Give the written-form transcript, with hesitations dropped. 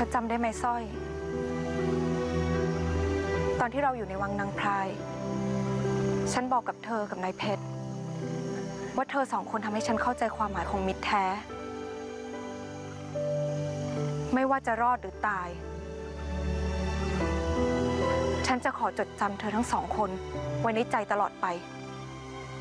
อจำได้ไหมสร้อยตอนที่เราอยู่ในวังนางพรายฉันบอกกับเธอกับนายเพชรว่าเธอสองคนทำให้ฉันเข้าใจความหมายของมิตรแท้ไม่ว่าจะรอดหรือตายฉันจะขอจดจำเธอทั้งสองคนไว้ในใจตลอดไป